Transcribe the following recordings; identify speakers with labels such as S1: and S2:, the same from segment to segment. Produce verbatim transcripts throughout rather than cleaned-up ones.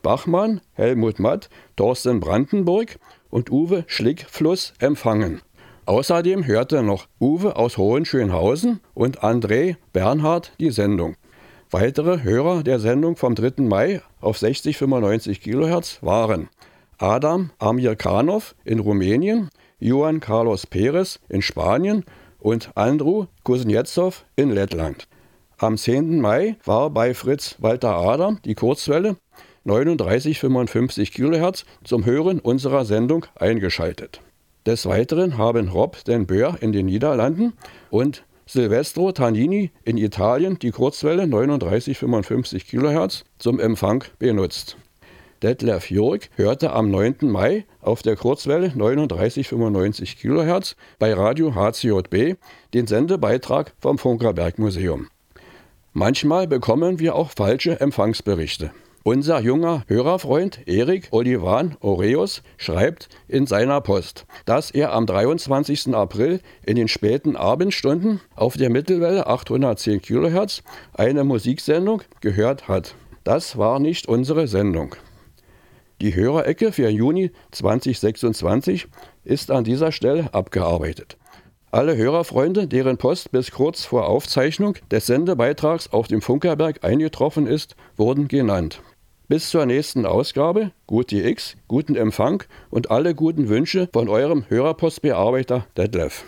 S1: Bachmann, Helmut Matt, Thorsten Brandenburg und Uwe Schlickfluss empfangen. Außerdem hörte noch Uwe aus Hohenschönhausen und André Bernhard die Sendung. Weitere Hörer der Sendung vom dritten Mai auf sechzig Komma fünfundneunzig Kilohertz waren Adam Amirkanov in Rumänien, Juan Carlos Perez in Spanien und Andrew Kuznetsov in Lettland. Am zehnten Mai war bei Fritz Walter Adam die Kurzwelle neununddreißig Komma fünfundfünfzig Kilohertz zum Hören unserer Sendung eingeschaltet. Des Weiteren haben Rob den Boer in den Niederlanden und Silvestro Tannini in Italien die Kurzwelle neununddreißig Komma fünfundfünfzig Kilohertz zum Empfang benutzt. Detlef Jörg hörte am neunten Mai auf der Kurzwelle neununddreißig Komma fünfundneunzig Kilohertz bei Radio H C J B den Sendebeitrag vom Funkerberg-Museum. Manchmal bekommen wir auch falsche Empfangsberichte. Unser junger Hörerfreund Erik Olivan Oreus schreibt in seiner Post, dass er am dreiundzwanzigsten April in den späten Abendstunden auf der Mittelwelle achthundertzehn Kilohertz eine Musiksendung gehört hat. Das war nicht unsere Sendung. Die Hörerecke für Juni zweitausendsechsundzwanzig ist an dieser Stelle abgearbeitet. Alle Hörerfreunde, deren Post bis kurz vor Aufzeichnung des Sendebeitrags auf dem Funkerberg eingetroffen ist, wurden genannt. Bis zur nächsten Ausgabe, Gute X, guten Empfang und alle guten Wünsche von eurem Hörerpostbearbeiter Detlef.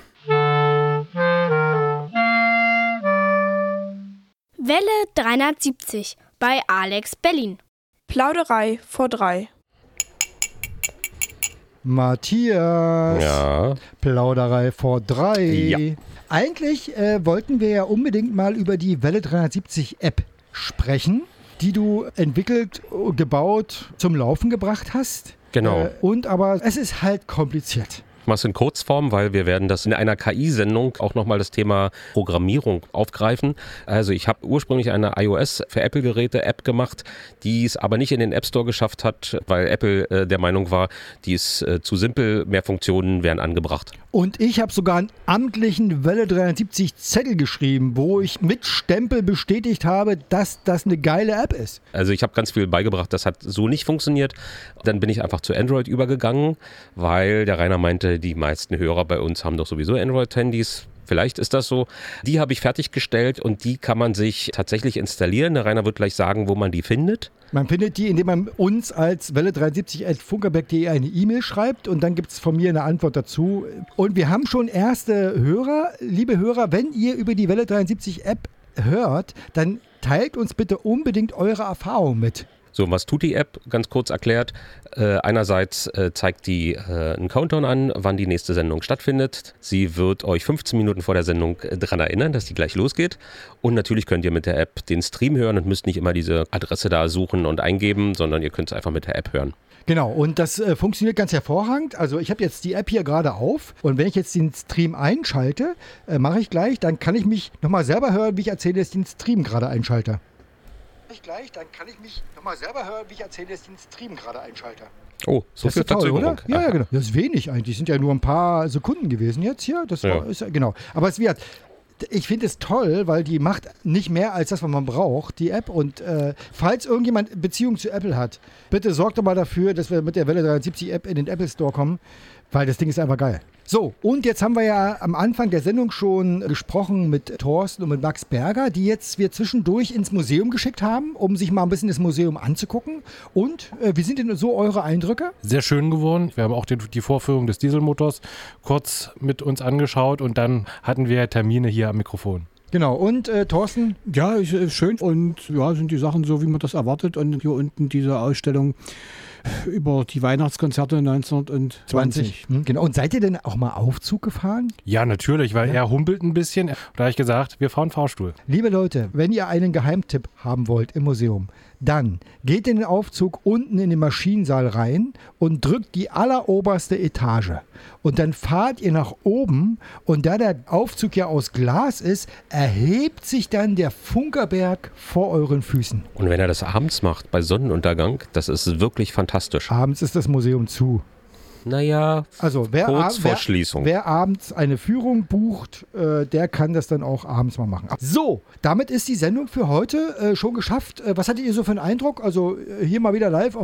S2: Welle dreihundertsiebzig bei Alex Berlin.
S3: Plauderei vor drei.
S4: Matthias,
S5: ja.
S4: Plauderei vor drei.
S5: Ja.
S4: Eigentlich äh, wollten wir ja unbedingt mal über die Welle dreihundertsiebzig App sprechen, die du entwickelt, gebaut, zum Laufen gebracht hast.
S5: Genau.
S4: Äh, und aber es ist halt kompliziert.
S5: Ich mache es in Kurzform, weil wir werden das in einer K I-Sendung auch nochmal das Thema Programmierung aufgreifen. Also ich habe ursprünglich eine iOS für Apple-Geräte-App gemacht, die es aber nicht in den App Store geschafft hat, weil Apple äh, der Meinung war, die ist äh, zu simpel, mehr Funktionen wären angebracht.
S4: Und ich habe sogar einen amtlichen Welle dreihundertsiebzig Zettel geschrieben, wo ich mit Stempel bestätigt habe, dass das eine geile App ist.
S5: Also ich habe ganz viel beigebracht, das hat so nicht funktioniert. Dann bin ich einfach zu Android übergegangen, weil der Rainer meinte, die meisten Hörer bei uns haben doch sowieso Android-Handys. Vielleicht ist das so. Die habe ich fertiggestellt und die kann man sich tatsächlich installieren. Der Rainer wird gleich sagen, wo man die findet.
S4: Man findet die, indem man uns als Welle dreihundertsiebzig at funkerberg punkt de eine E-Mail schreibt und dann gibt es von mir eine Antwort dazu. Und wir haben schon erste Hörer. Liebe Hörer, wenn ihr über die Welle dreihundertsiebzig App hört, dann teilt uns bitte unbedingt eure Erfahrung mit.
S5: So, was tut die App? Ganz kurz erklärt. Äh, einerseits äh, zeigt die äh, einen Countdown an, wann die nächste Sendung stattfindet. Sie wird euch fünfzehn Minuten vor der Sendung äh, daran erinnern, dass die gleich losgeht. Und natürlich könnt ihr mit der App den Stream hören und müsst nicht immer diese Adresse da suchen und eingeben, sondern ihr könnt es einfach mit der App hören.
S4: Genau, und das äh, funktioniert ganz hervorragend. Also ich habe jetzt die App hier gerade auf und wenn ich jetzt den Stream einschalte, äh, mache ich gleich, dann kann ich mich nochmal selber hören, wie ich erzähle, dass ich den Stream gerade einschalte. Ich gleich, dann kann ich mich nochmal selber hören, wie ich erzähle, dass ich den Stream gerade einschalte.
S5: Oh, so
S4: das
S5: viel
S4: ist toll,
S5: Verzögerung.
S4: oder? Ja, ja, genau. Das ist wenig eigentlich. Sind ja nur ein paar Sekunden gewesen jetzt hier. Das
S5: ja.
S4: war, ist, genau. Aber es wird. Ich finde es toll, weil die macht nicht mehr als das, was man braucht, die App. Und äh, falls irgendjemand Beziehung zu Apple hat, bitte sorgt doch mal dafür, dass wir mit der Welle dreihundertsiebzig App in den Apple Store kommen, weil das Ding ist einfach geil. So, und jetzt haben wir ja am Anfang der Sendung schon gesprochen mit Thorsten und mit Max Berger, die jetzt wir zwischendurch ins Museum geschickt haben, um sich mal ein bisschen das Museum anzugucken. Und äh, wie sind denn so eure Eindrücke?
S6: Sehr schön geworden. Wir haben auch die, die Vorführung des Dieselmotors kurz mit uns angeschaut und dann hatten wir Termine hier am Mikrofon.
S4: Genau, und äh, Thorsten?
S7: Ja, ist, ist schön und ja, sind die Sachen so, wie man das erwartet. Und hier unten diese Ausstellung über die Weihnachtskonzerte neunzehnhundertzwanzig.
S4: Hm, genau. Und seid ihr denn auch mal Aufzug gefahren?
S6: Ja, natürlich, weil ja. er humpelt ein bisschen. Da habe ich gesagt, wir fahren Fahrstuhl.
S4: Liebe Leute, wenn ihr einen Geheimtipp haben wollt im Museum, dann geht in den Aufzug unten in den Maschinensaal rein und drückt die alleroberste Etage. Und dann fahrt ihr nach oben und da der Aufzug ja aus Glas ist, erhebt sich dann der Funkerberg vor euren Füßen.
S5: Und wenn er das abends macht, bei Sonnenuntergang, das ist wirklich fantastisch.
S4: Abends ist das Museum zu.
S5: Naja,
S4: also wer
S5: kurz
S4: ab,
S5: vor
S4: wer,
S5: Schließung.
S4: Wer abends eine Führung bucht, äh, der kann das dann auch abends mal machen. So, damit ist die Sendung für heute äh, schon geschafft. Äh, was hattet ihr so für einen Eindruck? Also äh, hier mal wieder live auf